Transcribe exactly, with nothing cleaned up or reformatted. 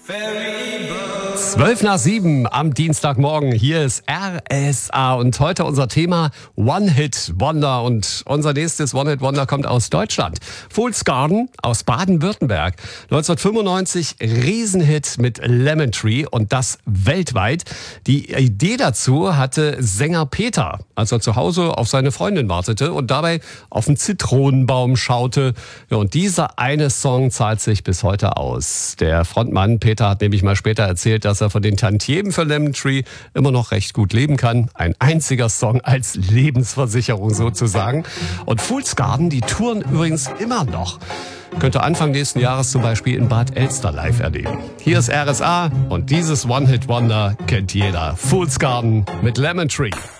Zwölf nach sieben am Dienstagmorgen. Hier ist R S A und heute unser Thema One-Hit-Wonder. Und unser nächstes One-Hit-Wonder kommt aus Deutschland. Fool's Garden aus Baden-Württemberg. neunzehnhundertfünfundneunzig Riesenhit mit Lemon Tree und das weltweit. Die Idee dazu hatte Sänger Peter, als er zu Hause auf seine Freundin wartete und dabei auf einen Zitronenbaum schaute. Ja, und dieser eine Song zahlt sich bis heute aus. Der Frontmann Peter hat nämlich mal später erzählt, dass er von den Tantiemen für Lemon Tree immer noch recht gut leben kann. Ein einziger Song als Lebensversicherung sozusagen. Und Fool's Garden, die touren übrigens immer noch. Könnt ihr Anfang nächsten Jahres zum Beispiel in Bad Elster live erleben. Hier ist R S A und dieses One-Hit-Wonder kennt jeder. Fool's Garden mit Lemon Tree.